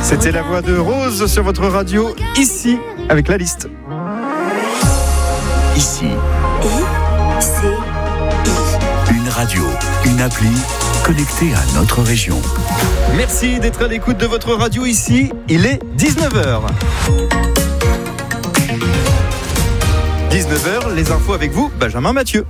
C'était la voix de Rose sur votre radio, ici, avec la liste. Ici. Une radio, une appli connectée à notre région. Merci d'être à l'écoute de votre radio ici. Il est 19h. 19h, les infos avec vous, Benjamin Mathieu.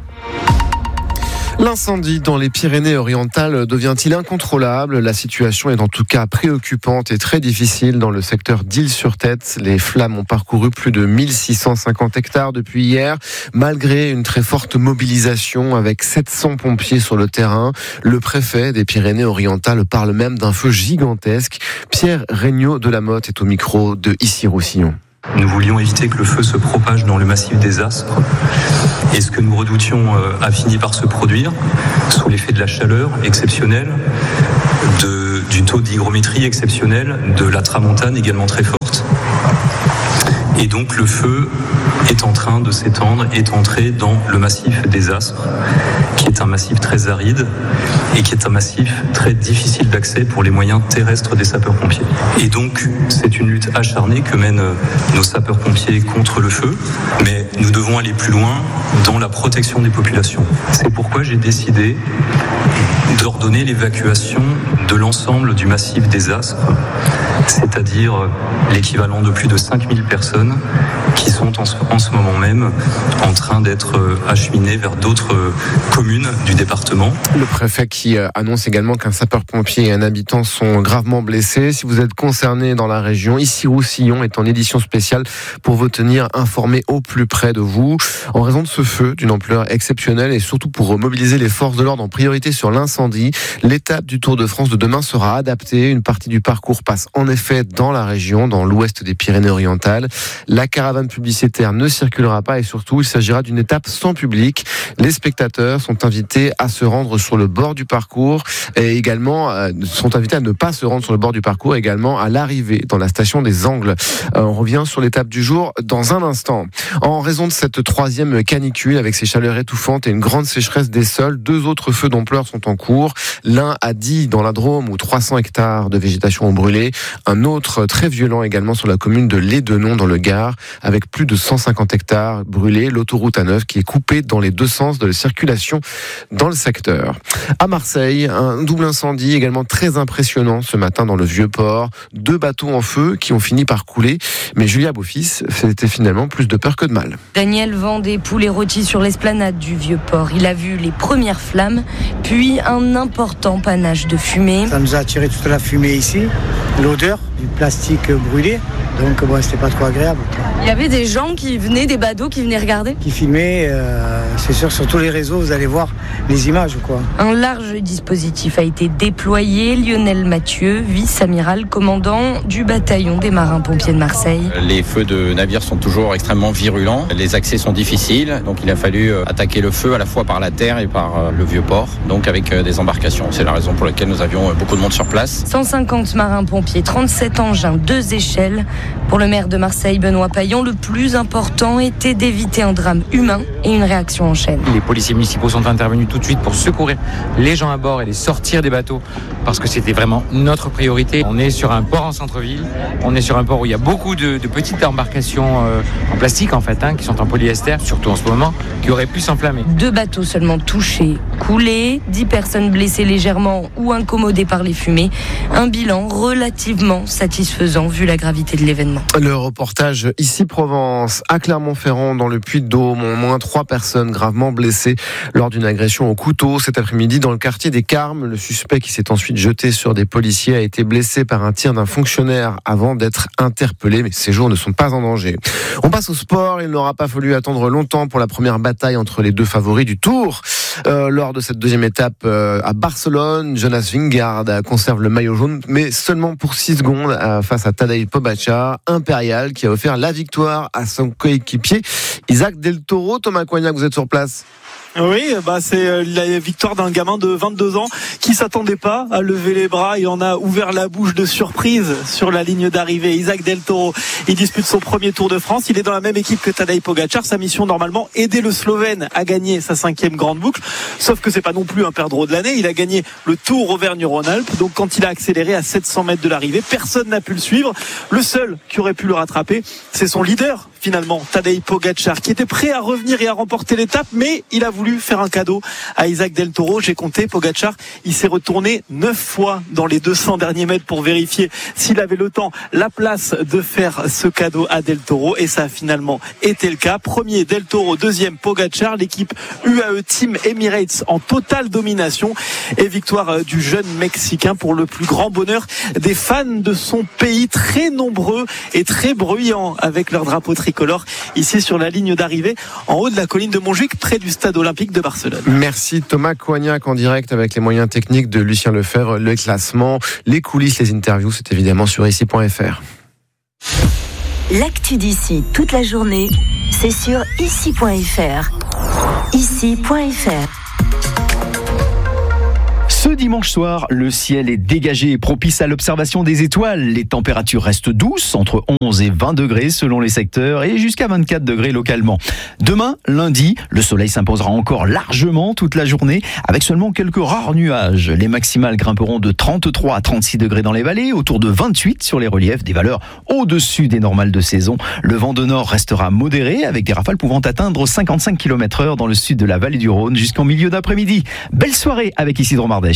L'incendie dans les Pyrénées-Orientales devient-il incontrôlable ? La situation est en tout cas préoccupante et très difficile dans le secteur d'Isle-sur-Tête. Les flammes ont parcouru plus de 1650 hectares depuis hier, malgré une très forte mobilisation avec 700 pompiers sur le terrain. Le préfet des Pyrénées-Orientales parle même d'un feu gigantesque. Pierre Regnault de la Motte est au micro de Issy-Roussillon. Nous voulions éviter que le feu se propage dans le massif des Aspres. Et ce que nous redoutions a fini par se produire sous l'effet de la chaleur exceptionnelle, du taux d'hygrométrie exceptionnel, de la tramontane également très forte. Et donc le feu est en train de s'étendre, est entré dans le massif des Aspres, qui est un massif très aride et qui est un massif très difficile d'accès pour les moyens terrestres des sapeurs-pompiers. Et donc c'est une lutte acharnée que mènent nos sapeurs-pompiers contre le feu, mais nous devons aller plus loin dans la protection des populations. C'est pourquoi j'ai décidé d'ordonner l'évacuation de l'ensemble du massif des Aspres, c'est-à-dire l'équivalent de plus de 5000 personnes qui sont en ce moment même en train d'être acheminées vers d'autres communes du département. Le préfet qui annonce également qu'un sapeur-pompier et un habitant sont gravement blessés. Si vous êtes concerné dans la région, Issy-Roussillon est en édition spéciale pour vous tenir informé au plus près de vous. En raison de ce feu d'une ampleur exceptionnelle et surtout pour mobiliser les forces de l'ordre en priorité sur l'incendie, l'étape du Tour de France de demain sera adaptée. Une partie du parcours passe en effet dans la région, dans l'ouest des Pyrénées-Orientales. La caravane publicitaire ne circulera pas et surtout, il s'agira d'une étape sans public. Les spectateurs sont invités à se rendre sur le bord du parcours et également sont invités à ne pas se rendre sur le bord du parcours, également à l'arrivée dans la station des Angles. On revient sur l'étape du jour dans un instant. En raison de cette troisième canicule avec ses chaleurs étouffantes et une grande sécheresse des sols, 2 autres feux d'ampleur sont en cours. L'un à Die dans la Drôme où 300 hectares de végétation ont brûlé. Un autre très violent également sur la commune de Lédenon dans le Gard avec plus de 150 hectares brûlés. L'autoroute A9 qui est coupée dans les deux sens de la circulation dans le secteur. À Marseille, un double incendie également très impressionnant ce matin dans le Vieux-Port. 2 bateaux en feu qui ont fini par couler. Mais Julia Beaufils, c'était finalement plus de peur que de mal. Daniel vend des poulets rôtis sur l'esplanade du Vieux-Port. Il a vu les premières flammes, puis un important panache de fumée. Ça nous a attiré toute la fumée ici, l'odeur du plastique brûlé. Donc c'était pas trop agréable. Il y avait des gens qui venaient, des badauds qui venaient regarder. Qui filmaient, c'est sûr, sur tous les réseaux, vous allez voir les images, quoi. Un large dispositif a été déployé. Lionel Mathieu, vice-amiral, commandant du bataillon des marins-pompiers de Marseille. Les feux de navires sont toujours extrêmement virulents. Les accès sont difficiles, donc il a fallu attaquer le feu à la fois par la terre et par le Vieux-Port, donc avec des embarcations. C'est la raison pour laquelle nous avions beaucoup de monde sur place. 150 marins-pompiers, 37 engins, 2 échelles. Pour le maire de Marseille, Benoît Payan, le plus important était d'éviter un drame humain et une réaction en chaîne. Les policiers municipaux sont intervenus tout de suite pour secourir les gens à bord et les sortir des bateaux parce que c'était vraiment notre priorité. On est sur un port en centre-ville, on est sur un port où il y a beaucoup de petites embarcations en plastique en fait, qui sont en polyester, surtout en ce moment, qui auraient pu s'enflammer. 2 bateaux seulement touchés, coulés, 10 personnes blessées légèrement ou incommodées par les fumées. Un bilan relativement satisfaisant vu la gravité de l'événement. Le reportage ici Provence, à Clermont-Ferrand, dans le Puy-de-Dôme, au moins 3 personnes gravement blessées lors d'une agression au couteau cet après-midi dans le quartier des Carmes. Le suspect qui s'est ensuite jeté sur des policiers a été blessé par un tir d'un fonctionnaire avant d'être interpellé, mais ses jours ne sont pas en danger. On passe au sport, il n'aura pas fallu attendre longtemps pour la première bataille entre les 2 favoris du Tour. Lors de cette deuxième étape à Barcelone, Jonas Vingegaard conserve le maillot jaune, mais seulement pour 6 secondes face à Tadej Pogačar, Impérial, qui a offert la victoire à son coéquipier Isaac Del Toro. Thomas Coignac, vous êtes sur place. Oui, c'est la victoire d'un gamin de 22 ans qui s'attendait pas à lever les bras. Il en a ouvert la bouche de surprise sur la ligne d'arrivée. Isaac Del Toro, il dispute son premier Tour de France. Il est dans la même équipe que Tadej Pogačar. Sa mission, normalement, aider le Slovène à gagner sa 5e grande boucle. Sauf que c'est pas non plus un perdreau de l'année. Il a gagné le Tour Auvergne-Rhône-Alpes. Donc quand il a accéléré à 700 mètres de l'arrivée, personne n'a pu le suivre. Le seul qui aurait pu le rattraper, c'est son leader, finalement, Tadej Pogačar, qui était prêt à revenir et à remporter l'étape, mais il a voulu faire un cadeau à Isaac Del Toro. J'ai compté, Pogačar, il s'est retourné 9 fois dans les 200 derniers mètres pour vérifier s'il avait le temps, la place de faire ce cadeau à Del Toro, et ça a finalement été le cas. Premier Del Toro, deuxième Pogačar, l'équipe UAE Team Emirates en totale domination, et victoire du jeune Mexicain pour le plus grand bonheur des fans de son pays, très nombreux et très bruyants avec leur drapeau tricolore ici sur la ligne d'arrivée en haut de la colline de Montjuic, près du stade olympique de Barcelone. Merci Thomas Coignac en direct avec les moyens techniques de Lucien Lefebvre. Le classement, les coulisses, les interviews, c'est évidemment sur ici.fr. L'actu d'ici toute la journée, c'est sur ici.fr. Ici.fr. Ce dimanche soir, le ciel est dégagé et propice à l'observation des étoiles. Les températures restent douces, entre 11 et 20 degrés selon les secteurs et jusqu'à 24 degrés localement. Demain, lundi, le soleil s'imposera encore largement toute la journée avec seulement quelques rares nuages. Les maximales grimperont de 33 à 36 degrés dans les vallées, autour de 28 sur les reliefs, des valeurs au-dessus des normales de saison. Le vent de nord restera modéré avec des rafales pouvant atteindre 55 km/h dans le sud de la vallée du Rhône jusqu'en milieu d'après-midi. Belle soirée avec Isidro Mardèche.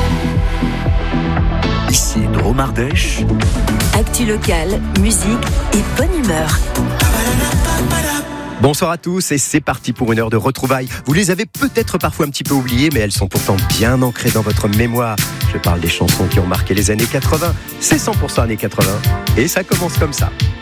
Isidro Mardèche. Actu locale, musique et bonne humeur. Bonsoir à tous et c'est parti pour une heure de retrouvailles. Vous les avez peut-être parfois un petit peu oubliées, mais elles sont pourtant bien ancrées dans votre mémoire. Je parle des chansons qui ont marqué les années 80. C'est 100% années 80 et ça commence comme ça.